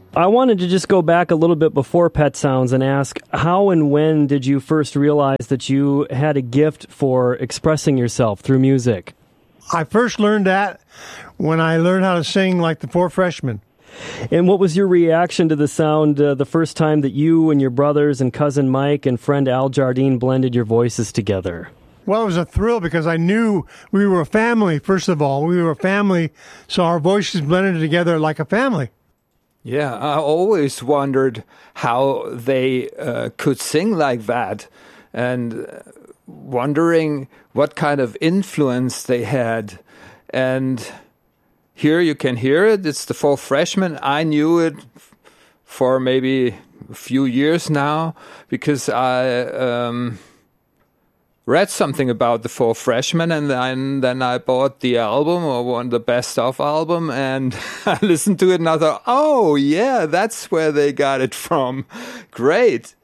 I wanted to just go back a little bit before Pet Sounds and ask, how and when did you first realize that you had a gift for expressing yourself through music? I first learned that when I learned how to sing like the Four Freshmen. And what was your reaction to the sound the first time that you and your brothers and cousin Mike and friend Al Jardine blended your voices together? Well, it was a thrill because I knew we were a family, first of all. We were a family, so our voices blended together like a family. Yeah, I always wondered how they could sing like that, and wondering what kind of influence they had. And here you can hear it. It's the Four Freshmen. I knew it for maybe a few years now because I read something about the Four Freshmen, and then I bought the album, or one the best of album, and I listened to it and I thought, oh yeah, that's where they got it from. Great.